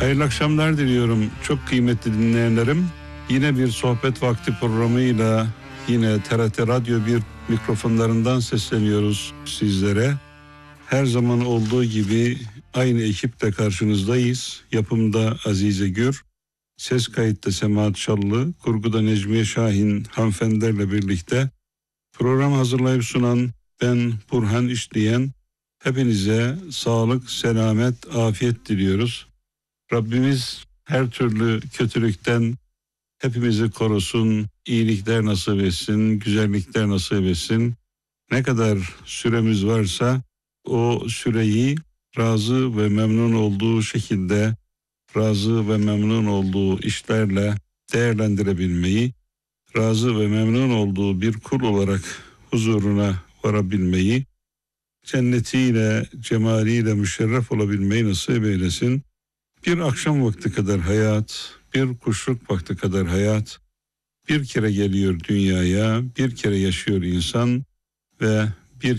Hayırlı akşamlar diliyorum çok kıymetli dinleyenlerim. Yine bir sohbet vakti programıyla yine TRT Radyo 1 mikrofonlarından sesleniyoruz sizlere. Her zaman olduğu gibi aynı ekiple karşınızdayız. Yapımda Azize Gür, ses kayıtta Semahat Çallı, kurguda Necmiye Şahin hanımefendilerle birlikte program hazırlayıp sunan ben Burhan İşleyen. Hepinize sağlık, selamet, afiyet diliyoruz. Rabbimiz her türlü kötülükten hepimizi korusun, iyilikler nasip etsin, güzellikler nasip etsin. Ne kadar süremiz varsa o süreyi razı ve memnun olduğu şekilde, razı ve memnun olduğu işlerle değerlendirebilmeyi, razı ve memnun olduğu bir kul olarak huzuruna varabilmeyi, cennetiyle, cemaliyle müşerref olabilmeyi nasip eylesin. Bir akşam vakti kadar hayat, bir kuşluk vakti kadar hayat, bir kere geliyor dünyaya, bir kere yaşıyor insan ve bir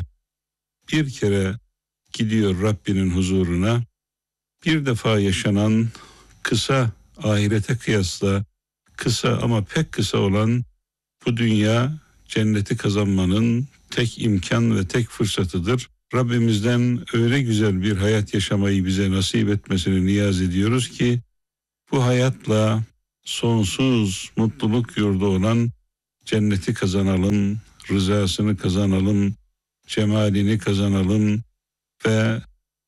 kere gidiyor Rabbinin huzuruna. Bir defa yaşanan kısa, ahirete kıyasla kısa ama pek kısa olan bu dünya cenneti kazanmanın tek imkan ve tek fırsatıdır. Rabbimizden öyle güzel bir hayat yaşamayı bize nasip etmesini niyaz ediyoruz ki bu hayatla sonsuz mutluluk yurdu olan cenneti kazanalım, rızasını kazanalım, cemalini kazanalım ve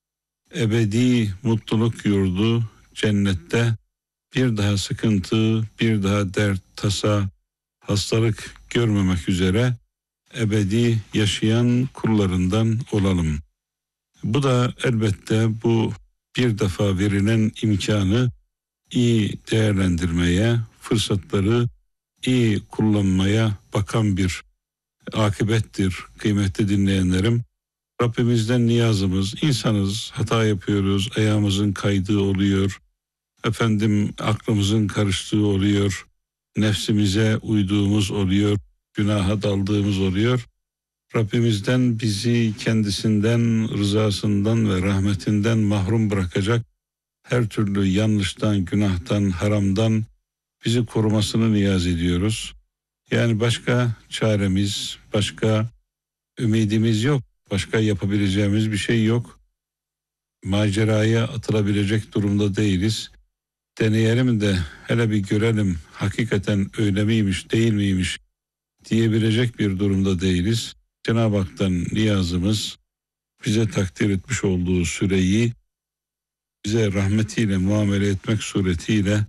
ebedi mutluluk yurdu cennette bir daha sıkıntı, bir daha dert, tasa, hastalık görmemek üzere ebedi yaşayan kullarından olalım. Bu da elbette bu bir defa verilen imkanı iyi değerlendirmeye, fırsatları iyi kullanmaya bakan bir akıbettir kıymetli dinleyenlerim. Rabbimizden niyazımız, insanız, hata yapıyoruz, ayağımızın kaydığı oluyor, aklımızın karıştığı oluyor, nefsimize uyduğumuz oluyor, günaha daldığımız oluyor. Rabbimizden bizi kendisinden, rızasından ve rahmetinden mahrum bırakacak her türlü yanlıştan, günahtan, haramdan bizi korumasını niyaz ediyoruz. Yani başka çaremiz, başka ümidimiz yok, başka yapabileceğimiz bir şey yok. Maceraya atılabilecek durumda değiliz. Deneyelim de hele bir görelim hakikaten öyle miymiş, değil miymiş diyebilecek bir durumda değiliz. Cenab-ı Hak'tan niyazımız bize takdir etmiş olduğu süreyi bize rahmetiyle muamele etmek suretiyle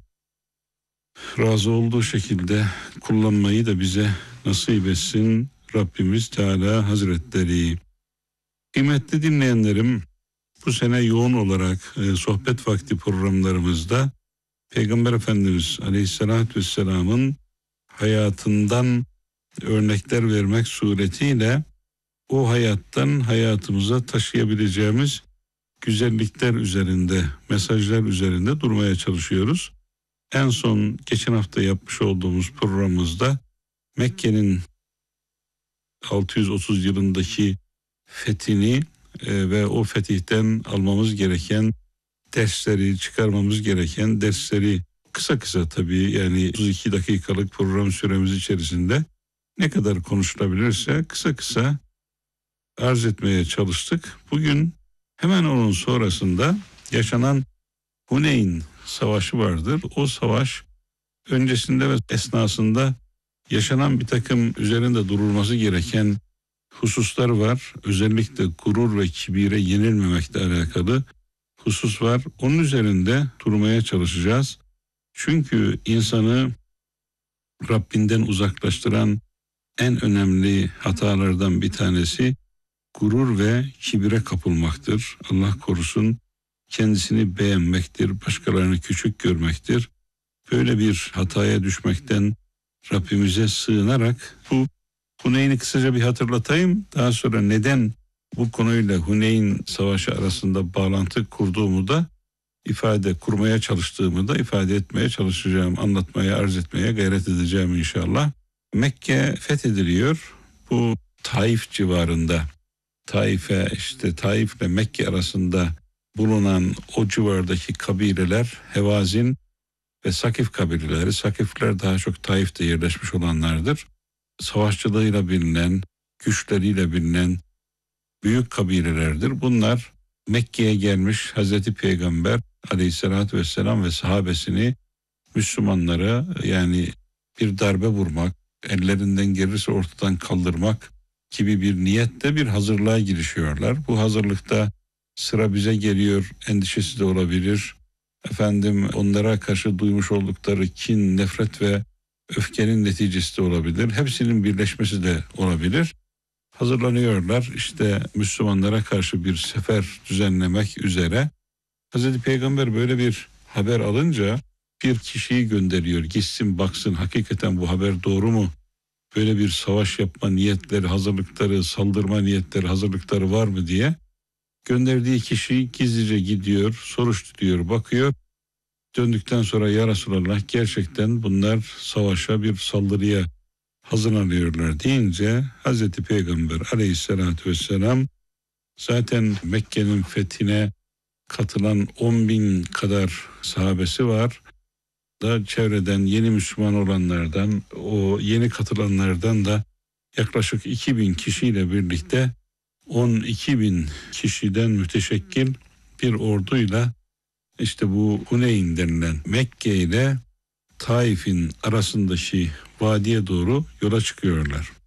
razı olduğu şekilde kullanmayı da bize nasip etsin Rabbimiz Teala Hazretleri. Kıymetli dinleyenlerim, bu sene yoğun olarak sohbet vakti programlarımızda Peygamber Efendimiz Aleyhisselatü Vesselam'ın hayatından örnekler vermek suretiyle o hayattan hayatımıza taşıyabileceğimiz güzellikler üzerinde, mesajlar üzerinde durmaya çalışıyoruz. En son geçen hafta yapmış olduğumuz programımızda Mekke'nin 630 yılındaki fethini ve o fetihten almamız gereken dersleri, çıkarmamız gereken dersleri kısa tabii, yani 32 dakikalık program süremiz içerisinde ne kadar konuşulabilirse kısa arz etmeye çalıştık. Bugün hemen onun sonrasında yaşanan Huneyn Savaşı vardır. O savaş öncesinde ve esnasında yaşanan bir takım üzerinde durulması gereken hususlar var. Özellikle gurur ve kibire yenilmemekle alakalı husus var. Onun üzerinde durmaya çalışacağız. Çünkü insanı Rabbinden uzaklaştıran en önemli hatalardan bir tanesi gurur ve kibire kapılmaktır. Allah korusun, kendisini beğenmektir, başkalarını küçük görmektir. Böyle bir hataya düşmekten Rabbimize sığınarak bu Huneyn'i kısaca bir hatırlatayım. Daha sonra neden bu konuyla Huneyn Savaşı arasında bağlantı kurduğumu da kurmaya çalıştığımı da ifade etmeye çalışacağım, anlatmaya, arz etmeye gayret edeceğim inşallah. Mekke fethediliyor. Bu Taif civarında, Taif'le Mekke arasında bulunan o civardaki kabileler Hevazin ve Sakif kabileleri. Sakifler daha çok Taif'te yerleşmiş olanlardır. Savaşçılığıyla bilinen, güçleriyle bilinen büyük kabilelerdir. Bunlar Mekke'ye gelmiş Hazreti Peygamber aleyhissalatü vesselam ve sahabesini Müslümanlara yani bir darbe vurmak, ellerinden gelirse ortadan kaldırmak gibi bir niyette bir hazırlığa girişiyorlar. Bu hazırlıkta sıra bize geliyor endişesi de olabilir. Efendim onlara karşı duymuş oldukları kin, nefret ve öfkenin neticesi de olabilir. Hepsinin birleşmesi de olabilir. Hazırlanıyorlar işte Müslümanlara karşı bir sefer düzenlemek üzere. Hazreti Peygamber böyle bir haber alınca bir kişiyi gönderiyor. Gitsin baksın hakikaten bu haber doğru mu? Böyle bir savaş yapma niyetleri, hazırlıkları, saldırma niyetleri, hazırlıkları var mı diye. Gönderdiği kişi gizlice gidiyor, soruşturuyor, bakıyor. Döndükten sonra ya Resulallah gerçekten bunlar savaşa bir saldırıya hazırlanıyorlar deyince Hazreti Peygamber aleyhissalatü vesselam zaten Mekke'nin fethine katılan 10 bin kadar sahabesi var. Da çevreden yeni Müslüman olanlardan o yeni katılanlardan da yaklaşık 2.000 kişiyle birlikte 12.000 kişiden müteşekkil bir orduyla işte bu Huneyn denilen Mekke ile Taif'in arasındaki vadiye doğru yola çıkıyorlar.